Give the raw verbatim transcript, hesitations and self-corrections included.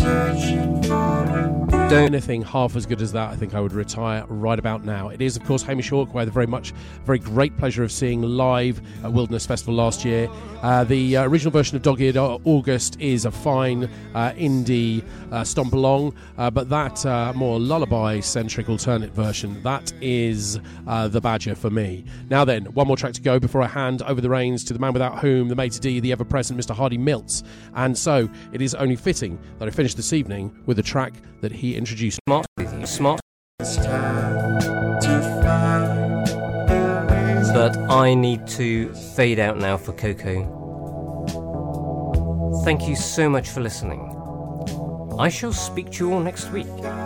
Don't anything half as good as that. I think I would retire right about now. It is, of course, Hamish Hawke, who I had the very much, very great pleasure of seeing live at Wilderness Festival last year. Uh, the uh, original version of Dog-Eared August is a fine uh, indie uh, stomp along, uh, but that uh, more lullaby-centric alternate version, that is uh, the Badger for me. Now then, one more track to go before I hand over the reins to the man without whom, the maitre d', the ever-present Mister Hardy Milts. And so it is only fitting that I finish this evening with a track that he introduced. Smart with you, smart. But I need to fade out now for Coco. Thank you so much for listening. I shall speak to you all next week.